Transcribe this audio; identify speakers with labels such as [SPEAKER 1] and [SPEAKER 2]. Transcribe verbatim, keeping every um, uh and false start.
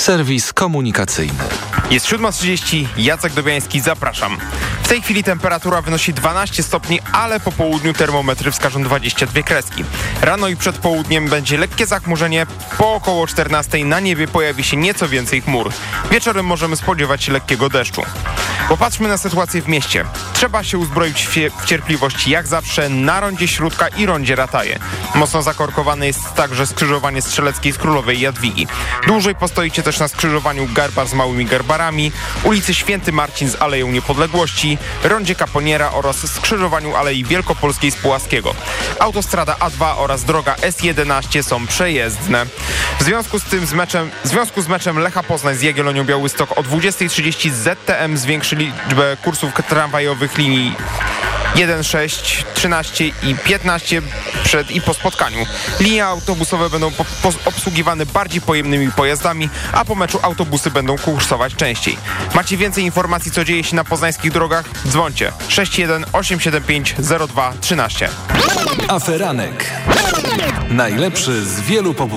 [SPEAKER 1] Serwis komunikacyjny.
[SPEAKER 2] Jest siódma trzydzieści, Jacek Dobiański, zapraszam. W tej chwili temperatura wynosi dwanaście stopni, ale po południu termometry wskażą dwadzieścia dwie kreski. Rano i przed południem będzie lekkie zachmurzenie, po około czternastej na niebie pojawi się nieco więcej chmur. Wieczorem możemy spodziewać się lekkiego deszczu. Popatrzmy na sytuację w mieście. Trzeba się uzbroić w cierpliwość jak zawsze na rondzie Śródka i rondzie Rataje. Mocno zakorkowane jest także skrzyżowanie Strzeleckiej z Królowej Jadwigi. Dłużej postoicie też na skrzyżowaniu Garbar z Małymi Garbarami, ulicy Święty Marcin z Aleją Niepodległości, rondzie Kaponiera oraz skrzyżowaniu Alei Wielkopolskiej z Pułaskiego. Autostrada A dwa oraz droga S jedenaście są przejezdne. W związku z tym z meczem, w związku z meczem Lecha Poznań z Jagiellonią Białystok o dwudziestej trzydzieści Z T M zwiększy liczbę kursów tramwajowych linii jeden, sześć, trzynaście i piętnaście przed i po spotkaniu. Linie autobusowe będą po, po, obsługiwane bardziej pojemnymi pojazdami, a po meczu autobusy będą kursować częściej. Macie więcej informacji, co dzieje się na poznańskich drogach? Dzwońcie sześć jeden osiem siedem pięć zero dwa trzynaście.
[SPEAKER 1] Aferanek. Najlepszy z wielu pobudek.